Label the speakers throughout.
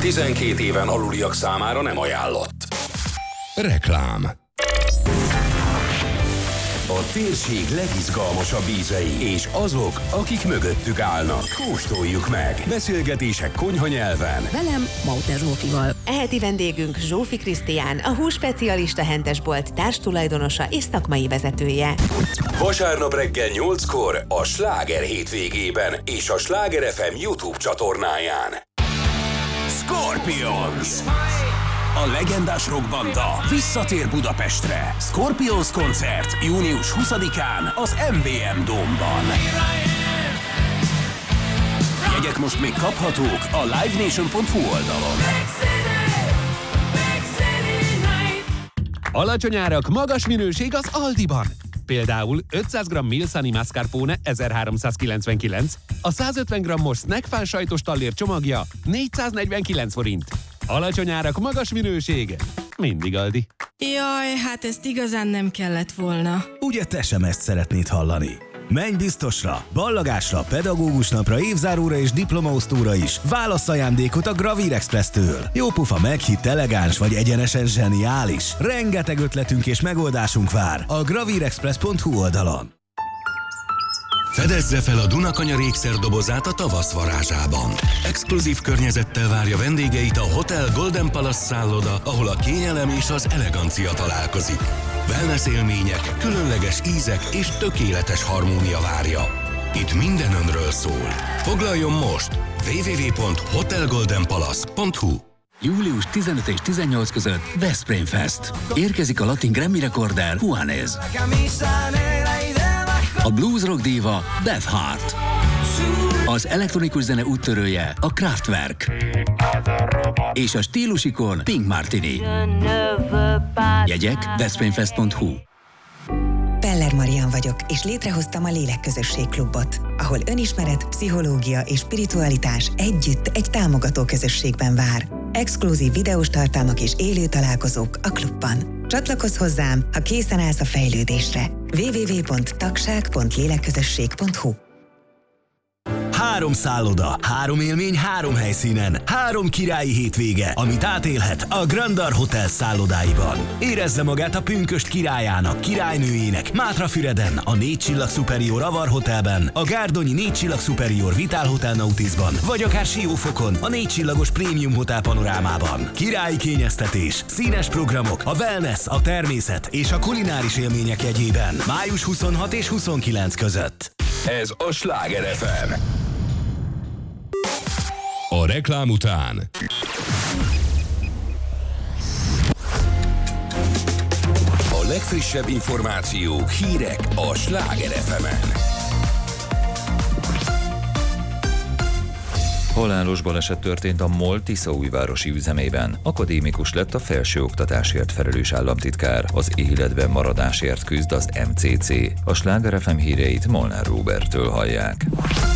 Speaker 1: 12 éven aluliak számára nem ajánlott.
Speaker 2: Reklám.
Speaker 1: A térség legizgalmasabb ízei, és azok, akik mögöttük állnak. Kóstoljuk meg. Beszélgetések konyha nyelven.
Speaker 3: Velem, Mauter Zsófival.
Speaker 4: Eheti vendégünk Zsófi Krisztián, a hússpecialista hentesbolt társtulajdonosa és szakmai vezetője.
Speaker 1: Vasárnap reggel 8-kor a Sláger hétvégében és a Sláger FM YouTube csatornáján. Scorpions! A legendás rockbanda visszatér Budapestre. Scorpions koncert június 20-án az MVM Dome-ban. Jegyek most még kaphatók a livenation.hu oldalon.
Speaker 5: Alacsony árak, magas minőség az Aldiban. Például 500 g Milsani mascarpone 1399, a 150 g-os snackfán sajtos tallér csomagja 449 forint. Alacsony árak, magas minőség. Mindig Aldi.
Speaker 3: Jaj, hát ezt igazán nem kellett volna.
Speaker 6: Ugye te sem ezt szeretnéd hallani? Menj biztosra, ballagásra, pedagógus napra, évzáróra és diplomaosztóra is. Válasz ajándékot a Gravír Express-től. Jópufa, meghitt, elegáns vagy egyenesen zseniális. Rengeteg ötletünk és megoldásunk vár a gravírexpress.hu oldalon.
Speaker 2: Fedezze fel a Dunakanyar ékszerdobozát a tavasz varázsában. Exkluzív környezettel várja vendégeit a Hotel Golden Palace szálloda, ahol a kényelem és az elegancia találkozik. Wellness élmények, különleges ízek és tökéletes harmónia várja. Itt minden önről szól. Foglaljon most! www.hotelgoldenpalace.hu.
Speaker 7: Július 15 és 18 között Veszprém Fest. Érkezik a latin Grammy rekorder Juanes. A blues rock díva Beth Hart. Az elektronikus zene úttörője a Kraftwerk. És a stílusikon Pink Martini. Jegyek veszprémfest.hu.
Speaker 8: Peller Marian vagyok, és létrehoztam a Lélekközösség Klubot, ahol önismeret, pszichológia és spiritualitás együtt egy támogató közösségben vár. Exkluzív videós tartalmak és élő találkozók a klubban. Csatlakozz hozzám, ha készen állsz a fejlődésre. www.tagság.lélekközösség.hu.
Speaker 6: 3 szálloda, 3 élmény, 3 helyszínen, 3 királyi hétvége, amit átélhet a Grandar Hotel szállodáiban. Érezze magát a pünkösd királyának, királynőjének Mátrafüreden, a 4 csillag Superior Avar Hotelben, a Gárdonyi 4 csillag Superior Vital Hotel Nautisban, vagy akár Siófokon, a 4 csillagos Premium Hotel Panorámában. Királyi kényeztetés, színes programok, a wellness, a természet és a kulináris élmények jegyében. Május 26 és 29 között.
Speaker 1: Ez a Sláger FM.
Speaker 2: A reklám után
Speaker 1: A legfrissebb információk, hírek a Sláger FM-en.
Speaker 9: Halálos baleset történt a MOL Tiszaújvárosi üzemében. Akadémikus lett a felsőoktatásért felelős államtitkár. Az életben maradásért küzd az MCC. A Sláger FM híreit Molnár Róberttől hallják.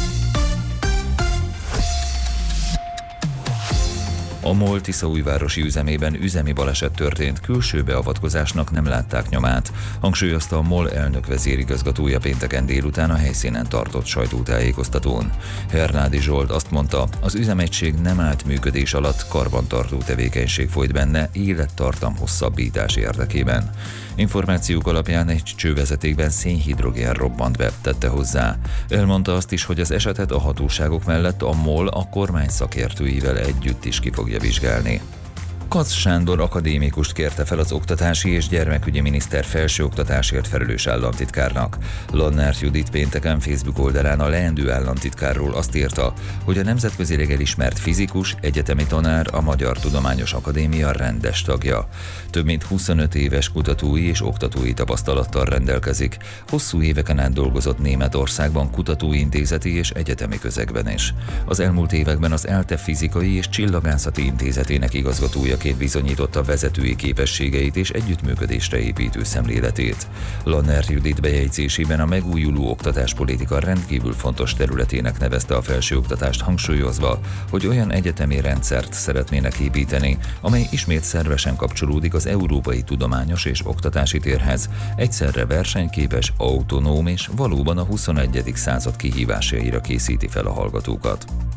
Speaker 9: A MOL Tiszaújvárosi üzemében üzemi baleset történt, külső beavatkozásnak nem látták nyomát, hangsúlyozta a MOL elnök vezérigazgatója pénteken délután a helyszínen tartott sajtótájékoztatón. Hernádi Zsolt azt mondta, az üzemegység nem állt működés alatt, karbantartó tevékenység folyt benne élettartam hosszabbítás érdekében. Információk alapján egy csővezetékben szénhidrogén robbant be, tette hozzá. Elmondta azt is, hogy az esetet a hatóságok mellett a MOL a kormány szakértőivel együtt is ki fogja vizsgálni. Kac Sándor akadémikust kérte fel az oktatási és gyermekügyi miniszter felsőoktatásért felelős államtitkárnak. Lannert Judit pénteken Facebook oldalán a leendő államtitkárról azt írta, hogy a nemzetközileg elismert fizikus, egyetemi tanár, a Magyar Tudományos Akadémia rendes tagja. Több mint 25 éves kutatói és oktatói tapasztalattal rendelkezik. Hosszú éveken át dolgozott Németországban kutatóintézeti és egyetemi közegben is. Az elmúlt években az ELTE fizikai és csillagászati intézetének igazgatója bizonyította vezetői képességeit és együttműködésre építő szemléletét. Lannert Judit bejegyzésében a megújuló oktatáspolitika rendkívül fontos területének nevezte a felsőoktatást, hangsúlyozva, hogy olyan egyetemi rendszert szeretnének építeni, amely ismét szervesen kapcsolódik az európai tudományos és oktatási térhez, egyszerre versenyképes, autonóm és valóban a 21. század kihívásaira készíti fel a hallgatókat.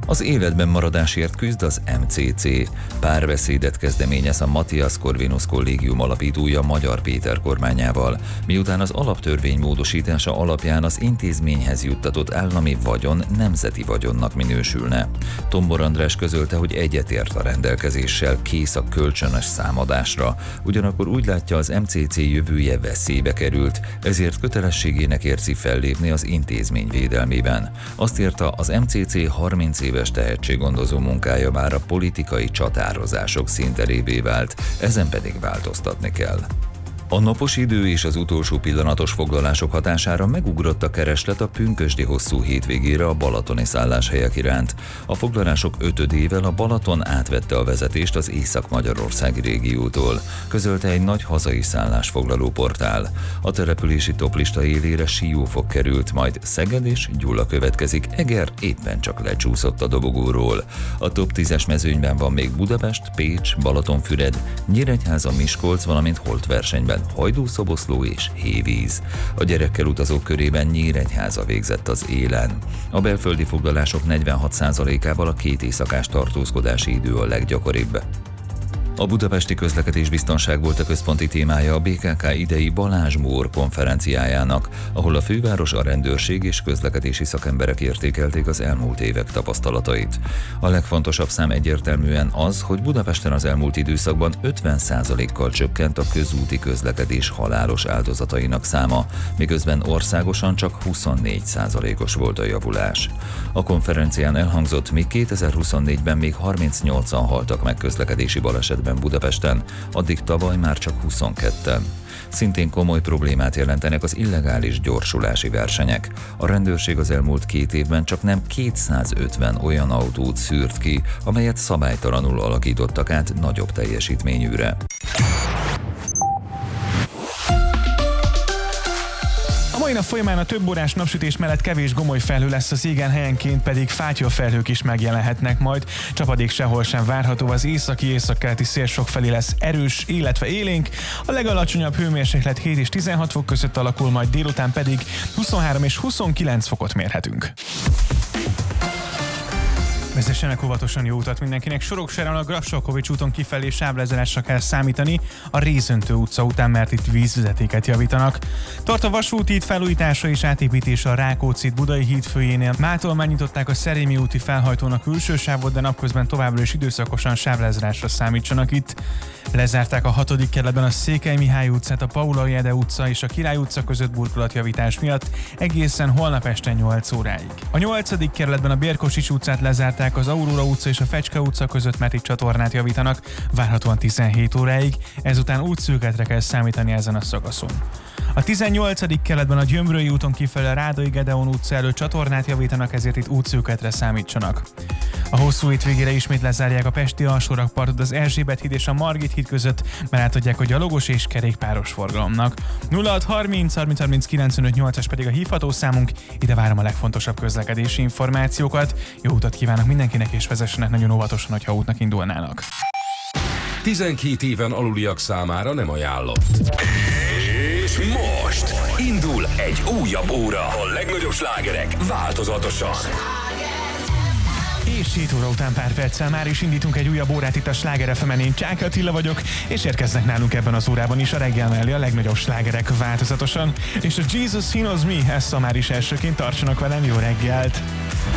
Speaker 9: Az életben maradásért küzd az MCC. Párbeszédet kezdeményez a Matthias Corvinus Kollégium alapítója Magyar Péter kormányával, miután az alaptörvény módosítása alapján az intézményhez juttatott állami vagyon nemzeti vagyonnak minősülne. Tombor András közölte, hogy egyetért a rendelkezéssel, kész a kölcsönös számadásra, ugyanakkor úgy látja, az MCC jövője veszélybe került, ezért kötelességének érzi fellépni az intézmény védelmében. Azt írta, az MCC 30 éves tehetséggondozó munkája már a politikai csatározások színterévé vált, ezen pedig változtatni kell. A napos idő és az utolsó pillanatos foglalások hatására megugrott a kereslet a pünkösdi hosszú hétvégére a balatoni szálláshelyek iránt. A foglalások 5-ével a Balaton átvette a vezetést az Észak-Magyarországi régiótól, közölte egy nagy hazai szállásfoglaló portál. A települési toplista élére Siófok került, majd Szeged és Gyula következik, Eger éppen csak lecsúszott a dobogóról. A top 10-es mezőnyben van még Budapest, Pécs, Balatonfüred, Nyíregyháza, Miskolc, valamint holtversenyben Hajdú-Szoboszló és Hévíz. A gyerekkel utazók körében Nyíregyháza végzett az élen. A belföldi foglalások 46%-ával a 2 éjszakás tartózkodási idő a leggyakoribb. A budapesti közlekedésbiztonság volt a központi témája a BKK idei Balázs Mór konferenciájának, ahol a főváros, a rendőrség és közlekedési szakemberek értékelték az elmúlt évek tapasztalatait. A legfontosabb szám egyértelműen az, hogy Budapesten az elmúlt időszakban 50%-kal csökkent a közúti közlekedés halálos áldozatainak száma, miközben országosan csak 24%-os volt a javulás. A konferencián elhangzott, míg 2024-ben még 38-an haltak meg közlekedési balesetben Budapesten, addig tavaly már csak 22-en. Szintén komoly problémát jelentenek az illegális gyorsulási versenyek. A rendőrség az elmúlt 2 évben csak nem 250 olyan autót szűrt ki, amelyet szabálytalanul alakítottak át nagyobb teljesítményűre.
Speaker 10: A mai nap folyamán a több órás napsütés mellett kevés gomoly felhő lesz az égen, helyenként pedig fátyolfelhők is megjelenhetnek majd. Csapadék sehol sem várható, az északi-északkeleti szél sokfelé lesz erős, illetve élénk. A legalacsonyabb hőmérséklet 7 és 16 fok között alakul, majd délután pedig 23 és 29 fokot mérhetünk. Vezessenek óvatosan, jó utat mindenkinek. Soroksáron a Grassalkovich úton kifelé sávlezárásra kell számítani a Rézöntő utca után, mert itt vízvezetéket javítanak. Tart a vasúti híd felújítása és átépítése a Rákóczi Budai híd főjénél. Mától megnyitották a Szerémi úti felhajtónak külső sávot, de napközben továbbra is időszakosan sávlezárásra számítsanak itt. Lezárták a 6. kerületben a Székely Mihály utcát, a Paula Jede utca és a Király utca között burkolatjavítás miatt egészen holnap este 8 óráig. A 8. kerületben a Bérkosics utcát lezárták az Aurora utca és a Fecske utca között, mert itt csatornát javítanak, várhatóan 17 óráig, ezután útszűkületre kell számítani ezen a szakaszon. A 18. kerületben a Gyömrői úton kifelé a Rádai Gedeon utca előtt csatornát javítanak, ezért itt útszűkületre számítsanak. A hosszú hétvégére ismét lezárják a pesti alsórakpartot az Erzsébet híd és a Margit híd között, mert átadják a gyalogos és kerékpáros forgalomnak. 0630 30 30 95 8-as pedig a hívható számunk, ide várom a legfontosabb közlekedési információkat. Jó utat kívánok mindenkinek, és vezessenek nagyon óvatosan, hogyha útnak indulnának.
Speaker 1: 12 éven aluliak számára nem ajánlott. És most indul egy újabb óra. A legnagyobb slágerek változatosan.
Speaker 10: És 7 óra után pár perccel már is indítunk egy újabb órát itt a Sláger FM-en. Én Csák Attila vagyok, és érkeznek nálunk ebben az órában is a reggel mellé a legnagyobb slágerek változatosan. És a Jesus He Knows Me, ezt már is elsőként, tartsanak velem, jó reggelt!